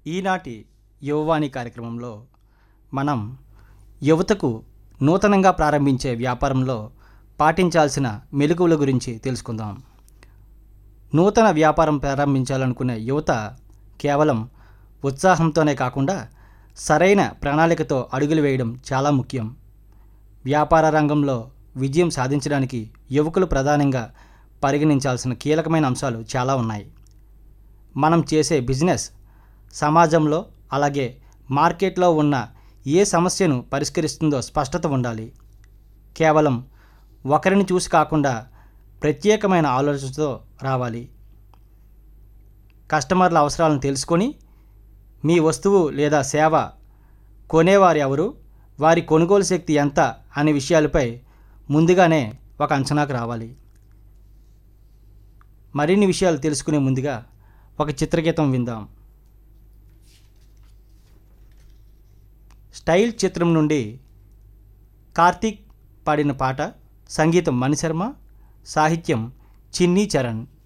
ఈనాటి యువవాణి కార్యక్రమంలో మనం యువతకు నూతనంగా ప్రారంభించే వ్యాపారంలో పాటించాల్సిన మెలకువల గురించి తెలుసుకుందాం. నూతన వ్యాపారం ప్రారంభించాలనుకునే యువత కేవలం ఉత్సాహంతోనే కాకుండా సరైన ప్రణాళికతో అడుగులు వేయడం చాలా ముఖ్యం. వ్యాపార రంగంలో విజయం సాధించడానికి యువకులు ప్రధానంగా పరిగణించాల్సిన కీలకమైన అంశాలు చాలా ఉన్నాయి. మనం చేసే బిజినెస్ సమాజంలో అలాగే మార్కెట్లో ఉన్న ఏ సమస్యను పరిష్కరిస్తుందో స్పష్టత ఉండాలి. కేవలం ఒకరిని చూసి కాకుండా ప్రత్యేకమైన ఆలోచనతో రావాలి. కస్టమర్ల అవసరాలను తెలుసుకొని మీ వస్తువు లేదా సేవ కొనేవారు ఎవరు, వారి కొనుగోలు శక్తి ఎంత అనే విషయాలపై ముందుగానే ఒక అంచనాకు రావాలి. మరిన్ని విషయాలు తెలుసుకునే ముందుగా ఒక చిత్రగీతం విందాం. స్టైల్ చిత్రం నుండి కార్తీక్ పాడిన పాట, సంగీతం మణిశర్మ, సాహిత్యం చిన్ని చరణ్.